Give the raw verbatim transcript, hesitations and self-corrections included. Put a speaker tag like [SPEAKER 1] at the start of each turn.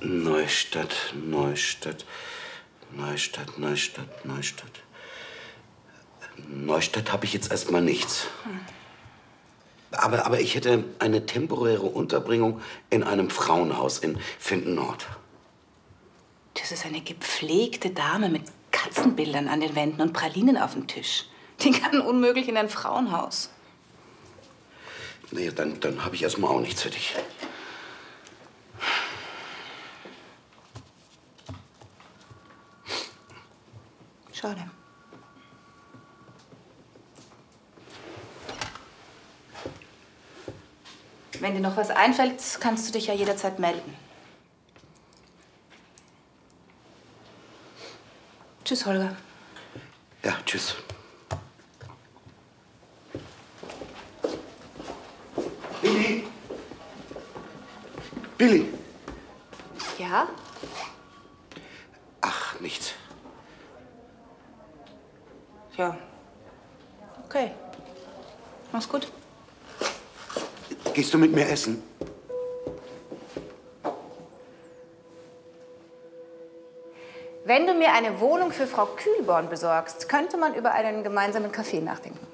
[SPEAKER 1] Neustadt, Neustadt, Neustadt, Neustadt, Neustadt. Neustadt habe ich jetzt erstmal nichts. Hm. Aber, aber ich hätte eine temporäre Unterbringung in einem Frauenhaus in Finden-Nord.
[SPEAKER 2] Das ist eine gepflegte Dame mit Katzenbildern an den Wänden und Pralinen auf dem Tisch. Die kann unmöglich in ein Frauenhaus.
[SPEAKER 1] Nee, dann, dann habe ich erstmal auch nichts für dich.
[SPEAKER 2] Schade. Wenn dir noch was einfällt, kannst du dich ja jederzeit melden. Tschüss, Holger.
[SPEAKER 1] Ja, tschüss. Billy! Billy!
[SPEAKER 2] Ja?
[SPEAKER 1] Ach, nichts.
[SPEAKER 2] Ja. Okay. Mach's gut.
[SPEAKER 1] Gehst du mit mir essen?
[SPEAKER 2] Wenn du mir eine Wohnung für Frau Kühlborn besorgst, könnte man über einen gemeinsamen Kaffee nachdenken.